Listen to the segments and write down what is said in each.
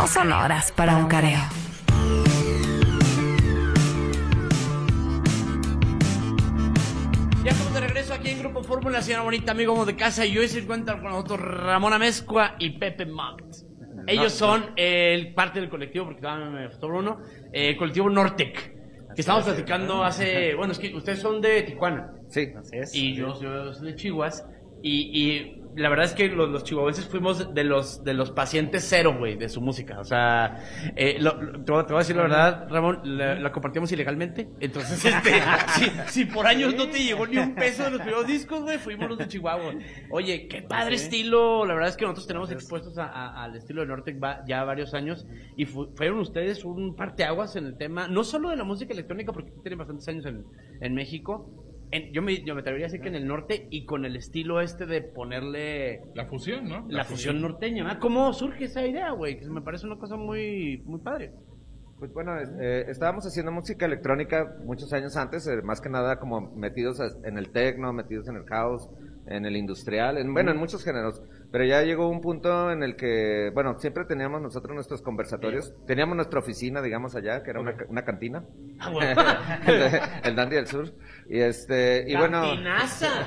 no son horas para un careo. Ya estamos de regreso aquí en Grupo Fórmula, señora bonita, amigo de casa. Y hoy se encuentran con nosotros Ramón Amezcua y Pepe Mott. Ellos son parte del colectivo, porque todavía me faltó uno, el colectivo Nortec. Que estamos platicando hace... Bueno, es que ustedes son de Tijuana. Sí, así es. Y yo soy de Chihuas. Y la verdad es que los chihuahuenses fuimos de los pacientes cero, güey, de su música. O sea, te voy a decir la verdad, Ramón, la compartíamos ilegalmente. Entonces, si por años no te llegó ni un peso de los primeros discos, güey, fuimos los de Chihuahua. Oye, qué padre estilo. La verdad es que nosotros tenemos expuestos al estilo de Nortec ya varios años. Y fueron ustedes un parteaguas en el tema, no solo de la música electrónica, porque tienen bastantes años en México. Yo me atrevería a decir que en el norte y con el estilo de ponerle... La fusión, ¿no? La fusión norteña, ¿verdad? ¿Cómo surge esa idea, güey? Que me parece una cosa muy, muy padre. Pues bueno, estábamos haciendo música electrónica muchos años antes, más que nada como metidos en el techno, metidos en el house, en el industrial, en muchos géneros. Pero ya llegó un punto en el que, bueno, siempre teníamos nosotros nuestros conversatorios. Teníamos nuestra oficina, digamos, allá, que era una cantina. Ah, bueno. el Dandy del Sur. Y bueno... Cantinaza,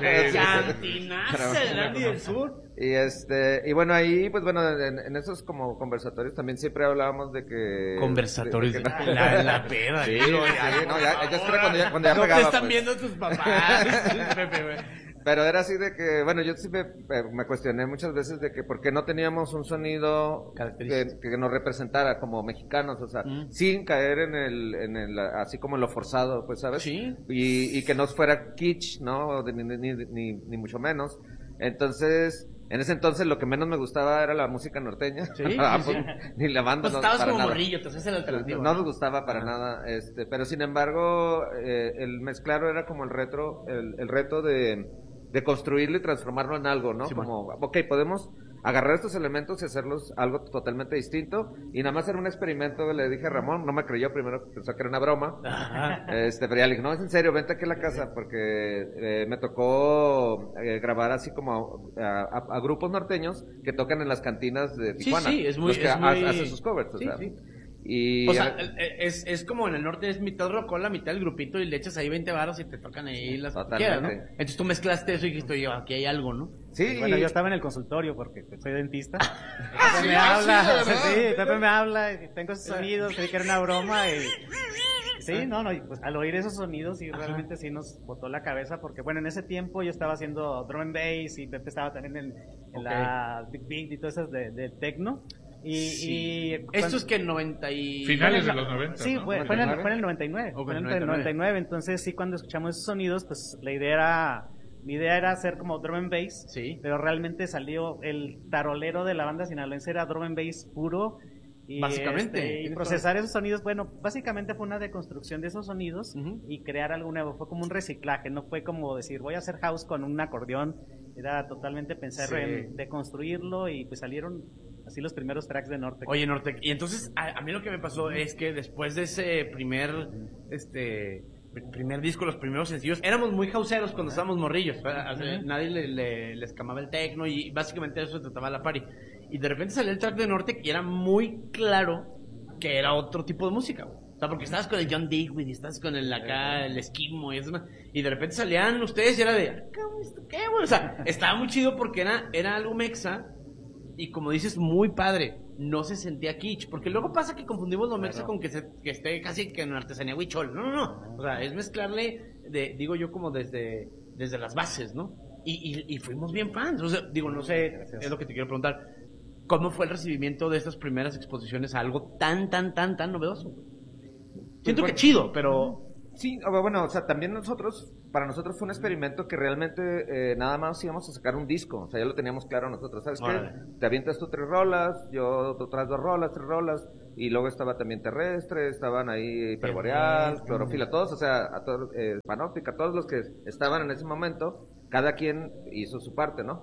el Dandy del Sur. Y bueno, ahí, pues bueno, en esos como conversatorios también siempre hablábamos de que... Conversatorios, de que la peda. Sí, no, ya cuando ya no pegaba, te están pues. viendo tus papás, Pepe, güey. Pero era así de que, bueno, yo sí me cuestioné muchas veces de que por qué no teníamos un sonido que nos representara como mexicanos, o sea, sin caer en el así como en lo forzado, pues, ¿sabes? Sí. Y que no fuera kitsch, ¿no? Ni mucho menos. Entonces, en ese entonces lo que menos me gustaba era la música norteña. Sí, pues, ni la banda. Pues no, estabas para como nada. morrillo, te haces el alternativo. No nos gustaba para nada, pero sin embargo, el mezclar era como el reto de construirlo y transformarlo en algo, ¿no? Sí, como, ok, podemos agarrar estos elementos y hacerlos algo totalmente distinto, y nada más era un experimento. Le dije a Ramón, no me creyó, primero pensó que era una broma. Pero ya le dije, no, es en serio, vente aquí a la casa, porque me tocó grabar así como a grupos norteños que tocan en las cantinas de Tijuana. Sí, es muy... Los que hacen sus covers, o sea. Sí. Y o sea, es como en el norte, es mitad rocola, mitad del grupito, y le echas ahí 20 varos y te tocan ahí las que quieras, ¿no? Entonces tú mezclaste eso y dijiste, oye, aquí hay algo, ¿no? Sí. Bueno, yo estaba en el consultorio porque soy dentista. Sí, Pepe me habla y tengo esos sonidos, creí que era una broma y... Sí, pues al oír esos sonidos y realmente sí nos botó la cabeza, porque bueno, en ese tiempo yo estaba haciendo drum and bass y Pepe estaba también en la Big Beat y todas esas de techno. Y esto es que en 90 y... Finales de los 90, sí, ¿no? fue en el 99. Fue en el 99. Entonces sí, cuando escuchamos esos sonidos, pues mi idea era hacer como drum and bass. Sí. Pero realmente salió el tarolero de la banda sinaloense, era drum and bass puro. Y básicamente. Y procesar esos sonidos, bueno, básicamente fue una deconstrucción de esos sonidos y crear algo nuevo. Fue como un reciclaje, no fue como decir, voy a hacer house con un acordeón. Era totalmente pensar en deconstruirlo, y pues salieron así los primeros tracks de Nortec. Oye, Nortec, y entonces a mí lo que me pasó es que después de ese primer disco, los primeros sencillos, éramos muy houseeros cuando estábamos morrillos. Nadie le escamaba el techno y básicamente eso se trataba la party. Y de repente salió el track de Nortec y era muy claro que era otro tipo de música, güey. O sea, porque estabas con el John Digweed y estabas con el Esquimo y eso, y de repente salían ustedes y era de, ¿esto qué, güey? O sea, estaba muy chido porque era algo mexa. Y como dices, muy padre, no se sentía kitsch, porque luego pasa que confundimos lo mexa con que esté casi que en artesanía huichol. No, o sea, es mezclarle, digo yo, como desde las bases, ¿no? Y fuimos bien fans, o sea, digo, no sé, es lo que te quiero preguntar, ¿cómo fue el recibimiento de estas primeras exposiciones a algo tan novedoso? Siento que chido, pero... Sí, bueno, o sea, también para nosotros fue un experimento que realmente nada más íbamos a sacar un disco, o sea, ya lo teníamos claro nosotros, ¿sabes qué? Te avientas tú 3 rolas, yo tú traes 2 rolas, 3 rolas, y luego estaba también Terrestre, estaban ahí Hiperboreal, Clorofila, todos, o sea, a todos, Panóptica, todos los que estaban en ese momento, cada quien hizo su parte, ¿no?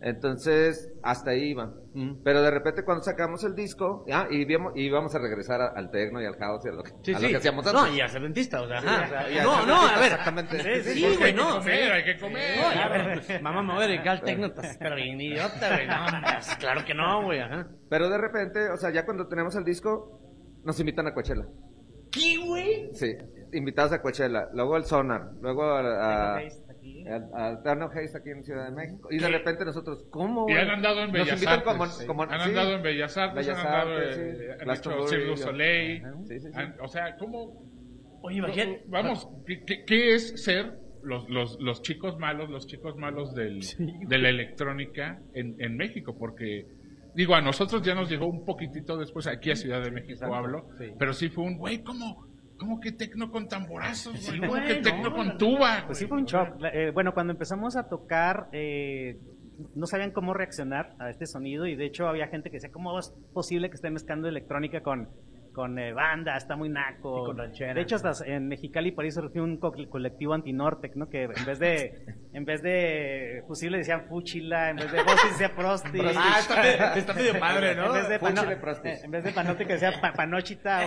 Entonces, hasta ahí iban. Pero de repente cuando sacamos el disco, íbamos a regresar al techno y al house y a lo que hacíamos antes. No, y a ser dentista, o sea, Sí, ajá. o sea, y a No, ser no, dentista, a ver. exactamente. Sí, Porque güey, no. hay que comer. No, a ver, mamá, me voy a dedicar al techno, pero bien idiota, güey. No, pues, claro que no, güey, ajá. Pero de repente, o sea, ya cuando tenemos el disco, nos invitan a Coachella. ¿Qué, güey? Sí, invitados a Coachella. Luego al Sonar, luego a Eternal Haze aquí en Ciudad de México. Y de repente nosotros, ¿cómo? Y han andado en Nos Bellas invitan Artes. Han andado en Bellas Artes, Bellas han andado Artes, han Las hecho Tonbury, Cirque du Soleil. Sí. O sea, ¿cómo? Oye, imagínate. Vamos, ¿qué es ser los chicos malos de la electrónica en México? Porque, digo, a nosotros ya nos llegó un poquitito después, aquí a Ciudad de México Exacto, hablo, sí. pero sí fue un, güey, ¿cómo que tecno con tamborazos? Sí, ¿Cómo güey, que tecno no, con tuba? Pues sí fue un shock. Bueno, cuando empezamos a tocar, no sabían cómo reaccionar a este sonido y de hecho había gente que decía, ¿cómo es posible que estén mezclando electrónica con banda? Está muy naco. Y con ranchera. De hecho, hasta en Mexicali por ahí surgió un colectivo anti-Nortec, ¿no? Que en vez de fusible decían Fuchila, en vez de Bostis decía Prosti. Está medio padre, ¿no? En vez de Panote que decía Panochita.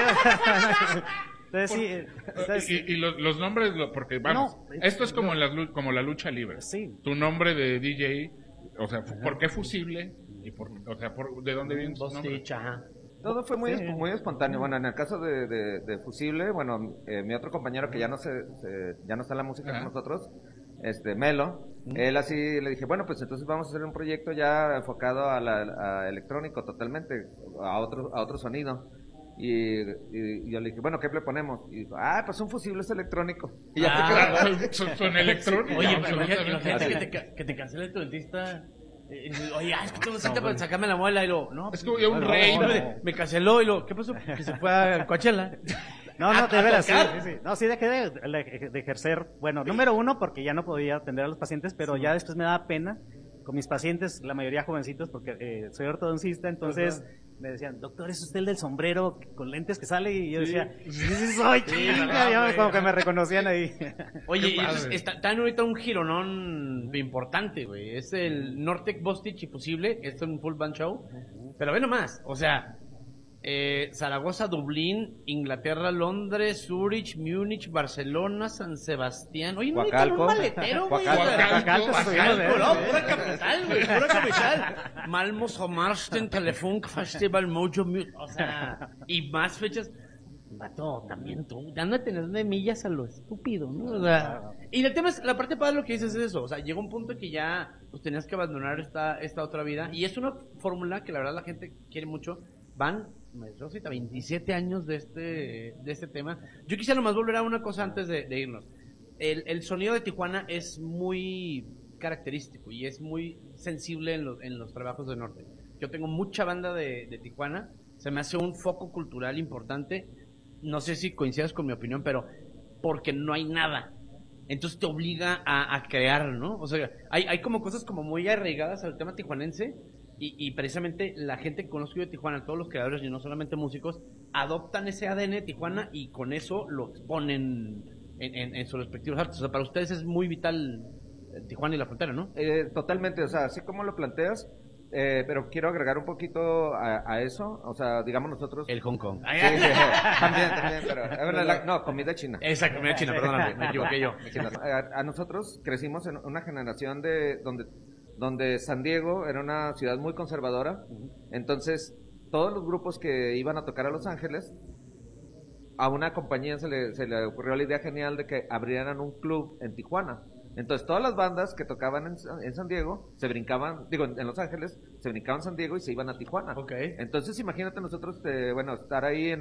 Entonces sí, Y los nombres, porque vamos, No, esto es como como la lucha libre. Sí. Tu nombre de DJ, o sea, ¿por qué fusible? Y ¿de dónde viene tu nombre? Bostich, ajá. Todo fue muy espontáneo. Bueno, en el caso de Fusible, bueno, mi otro compañero que ya no está en la música con nosotros, Melo, él así le dije, bueno, pues entonces vamos a hacer un proyecto ya enfocado a electrónico totalmente, a otro sonido. Y yo le dije, bueno, ¿qué le ponemos? Y dijo, pues un Fusible es electrónico. Y ya Son electrónicos. Oye, pero absolutamente. imagínate que te cancele tu dentista. Oye, es que tengo cita para sacarme la muela y no. Es que un rey. Me canceló y ¿qué pasó? Que se fue a Coachella. No, de ¿A veras, sí, tocar? sí. No, sí dejé de ejercer, bueno, número uno, porque ya no podía atender a los pacientes, pero ya después me daba pena con mis pacientes, la mayoría jovencitos, porque soy ortodoncista, entonces me decían, doctor, ¿es usted el del sombrero con lentes que sale? Y yo decía, sí, soy chinga, ya como que me reconocían ahí. Oye, Qué padre. está ahorita un gironón importante, güey. Es el Nortec, Bostich y Fusible, es un full band show. Pero ve nomás, o sea, Zaragoza, Dublín, Inglaterra, Londres, Zurich, Múnich, Barcelona, San Sebastián. Oye, no necesitan un Coacalco. maletero, güey. Coacalco, Coacalco, no, pura capital, güey, pura capital. Malmo, Somarsten, Telefunk Festival, Mojo Music, o sea, y más fechas. Vato, también tú, dando a tener de millas a lo estúpido, ¿no? O sea, y el tema es, la parte padre de lo que dices es eso, o sea, llegó un punto que ya pues tenías que abandonar esta otra vida, y es una fórmula que la verdad la gente quiere mucho. Van, Rosita, 27 años de este tema. Yo quisiera nomás volver a una cosa antes de irnos. El sonido de Tijuana es muy característico y es muy sensible en los trabajos del norte. Yo tengo mucha banda de Tijuana, se me hace un foco cultural importante. No sé si coincidas con mi opinión, pero porque no hay nada. Entonces te obliga a crear, ¿no? O sea, hay como cosas como muy arraigadas al tema tijuanense. Y precisamente la gente que conozco yo de Tijuana, todos los creadores y no solamente músicos, adoptan ese ADN de Tijuana y con eso lo exponen en sus respectivos artes. O sea, para ustedes es muy vital Tijuana y la frontera, ¿no? Totalmente, o sea, así como lo planteas, pero quiero agregar un poquito a eso, o sea, digamos nosotros... El Hong Kong. Sí, también, pero... no, comida china. Exacto, comida china, perdóname, me equivoqué yo. A nosotros crecimos en una generación donde San Diego era una ciudad muy conservadora, entonces todos los grupos que iban a tocar a Los Ángeles, a una compañía se le ocurrió la idea genial de que abrieran un club en Tijuana. Entonces todas las bandas que tocaban en San Diego se brincaban, en Los Ángeles, se brincaban San Diego y se iban a Tijuana. Okay. Entonces imagínate nosotros, estar ahí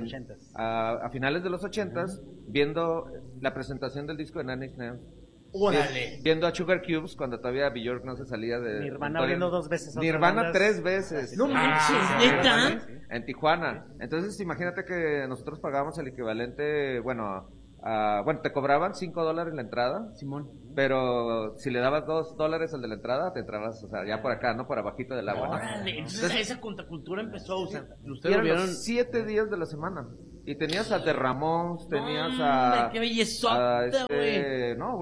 a finales de los 80s, viendo la presentación del disco de Nine Inch Nails. ¡Órale! Viendo a Sugar Cubes cuando todavía Bjork no se salía de... Nirvana abriendo 2 veces. Nirvana 3 veces. ¡No manches, neta! En Tijuana. Entonces imagínate que nosotros pagábamos el equivalente, te cobraban $5 la entrada. Simón. Pero si le dabas $2 al de la entrada, te entrabas, o sea, ya por acá, ¿no? Por abajito del agua, ¿no? ¡Órale! Entonces esa contracultura empezó a usar. Ustedes Eran lo vieron... los 7 días de la semana. Y tenías a The Ramones, tenías ¡Hombre, qué bellezota, güey!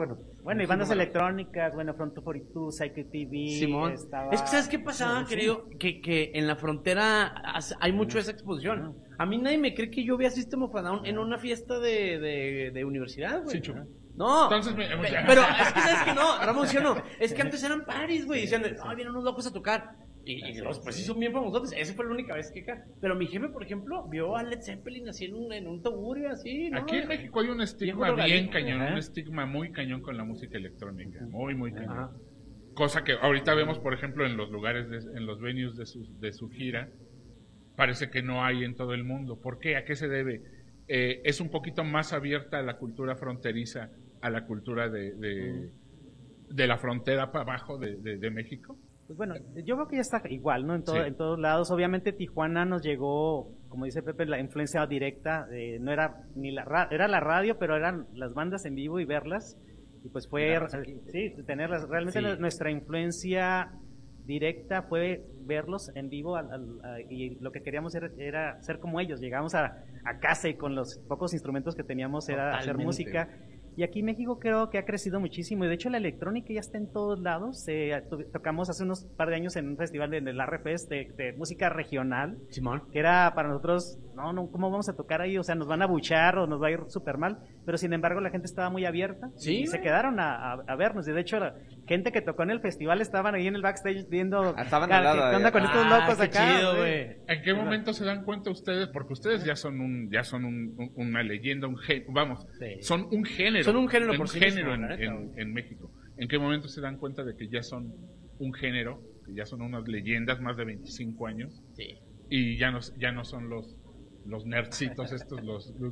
Bueno, y bandas electrónicas, bueno, Front 242, Psycho TV. Simón. Estaba... Es que, ¿sabes qué pasaba, querido? Que en la frontera hay mucho esa exposición. A mí nadie me cree que yo vea System of a Down en una fiesta de universidad, güey. Sí, chulo. No, Entonces, pero es que sabes que no, Ramón, ¿sí o no? Es que antes eran paris, güey, decían, vienen unos locos a tocar. Y los pues sí son bien famosos, esa fue la única vez que pero mi jefe, por ejemplo, vio a Led Zeppelin así en un tugurio, así, ¿no? Aquí en México hay un estigma Viejo bien drogadicto, cañón, un estigma muy cañón con la música electrónica, muy cañón. Ajá. Cosa que ahorita vemos, por ejemplo, en los lugares, en los venues de su gira, parece que no hay en todo el mundo. ¿Por qué? ¿A qué se debe? Es un poquito más abierta a la cultura fronteriza, a la cultura de la frontera para abajo de México. Pues bueno, yo creo que ya está igual, ¿no? En Sí. todos lados. Obviamente Tijuana nos llegó, como dice Pepe, la influencia directa. No era ni era la radio, pero eran las bandas en vivo y verlas. Y pues fue, sí, tenerlas. Realmente Sí. nuestra influencia directa fue verlos en vivo y lo que queríamos era ser como ellos. Llegamos a casa y con los pocos instrumentos que teníamos era hacer Totalmente. música. Y aquí México creo que ha crecido muchísimo. Y de hecho la electrónica ya está en todos lados. Tocamos hace unos par de años en un festival en el RFest de música regional. Simón. Que era para nosotros, no, ¿cómo vamos a tocar ahí? O sea, nos van a buchar o nos va a ir súper mal. Pero sin embargo la gente estaba muy abierta. Sí, Y se güey. quedaron a vernos. Y de hecho la gente que tocó en el festival estaban ahí en el backstage viendo Estaban al lado qué onda ahí. con estos locos qué acá. chido, güey. güey. ¿En qué momento se dan cuenta ustedes? Porque ustedes ya son una leyenda, vamos, Sí. son un género. Son un género por sí género mismo, la neta, en México. ¿En qué momento se dan cuenta de que ya son un género, que ya son unas leyendas, más de 25 años, Sí. y ya no son los nerdcitos estos,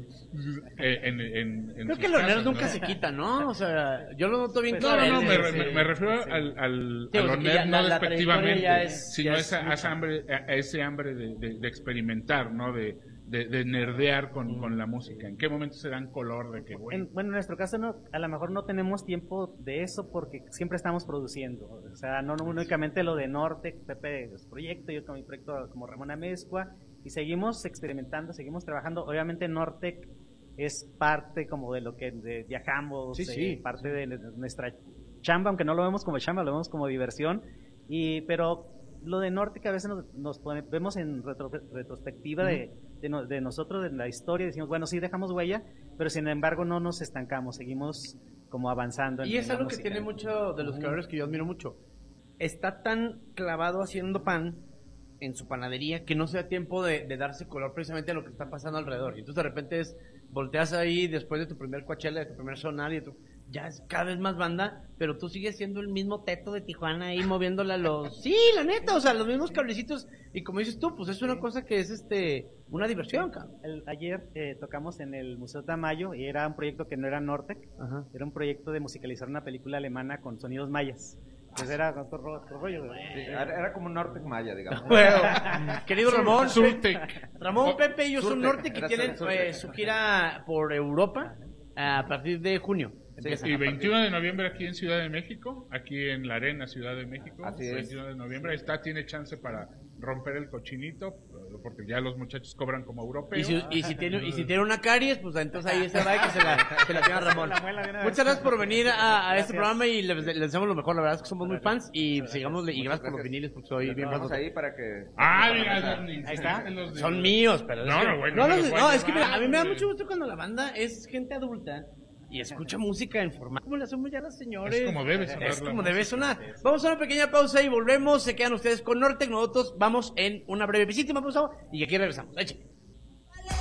en Creo sus que los casas, nerds nunca ¿no? se quitan, ¿no? O sea, yo lo noto bien No, no, claro. me refiero al Sí, a o sea, los que ya nerds no la trayectoria despectivamente, ya es- sino ya es a mucha. ese hambre de experimentar, ¿no? De nerdear con la música. ¿En qué momento se dan color de que, bueno, En nuestro caso a lo mejor no tenemos tiempo de eso porque siempre estamos produciendo. O sea, no únicamente lo de Norte, Pepe su proyecto, yo con mi proyecto como Ramón Amezcua, y seguimos experimentando, seguimos trabajando. Obviamente Nortec es parte como de lo que viajamos, Sí. parte de nuestra chamba, aunque no lo vemos como chamba, lo vemos como diversión. Pero lo de Nortec a veces vemos en retrospectiva de nosotros, de la historia, decimos, bueno, sí dejamos huella, pero sin embargo no nos estancamos, seguimos como avanzando. Y es la algo que música. tiene mucho de los creadores que yo admiro mucho. Está tan clavado haciendo pan en su panadería que no se da tiempo de darse color precisamente a lo que está pasando alrededor. Y entonces de repente volteas ahí después de tu primer Coachella, de tu primer sonar y ya es cada vez más banda, pero tú sigues siendo el mismo teto de Tijuana ahí moviéndole a los... Sí, la neta, o sea, los mismos cablecitos. Y como dices tú, pues es una cosa que es una diversión, cabrón. Ayer tocamos en el Museo Tamayo y era un proyecto que no era Nortec, Ajá. era un proyecto de musicalizar una película alemana con sonidos mayas. Entonces era otro rollo. Sí, era como un Nortec Maya, digamos. Bueno, querido Ramón, Surtec. Ramón, Pepe y yo son Surtec, Norte que era tienen Surtec. su gira por Europa a partir de junio. Empiezan Y a partir- 21 de noviembre aquí en Ciudad de México, aquí en la Arena Ciudad de México, Así es. 21 de noviembre, tiene chance para romper el cochinito, porque ya los muchachos cobran como europeos. Y si tiene una caries, pues entonces ahí se va y que se la tiene Ramón. La muela de una vez. Muchas gracias por venir a este Gracias. programa y les deseamos lo mejor. La verdad es que somos muy fans y sigamos y gracias por los gracias. viniles porque soy bien Vamos fan. ahí para que... Mira, Ahí está. Son míos, pero es No, que, no, bueno, no, me los voy a es que mira, llevar, a mí me da hombre. mucho gusto cuando la banda es gente adulta y escucha música en formato como le hacemos ya las señores. Es como debe sonar Es la como debe música. sonar. Vamos a una pequeña pausa y volvemos. Se quedan ustedes con Nortec. Nosotros vamos en una brevísima pausa y aquí regresamos. Échale.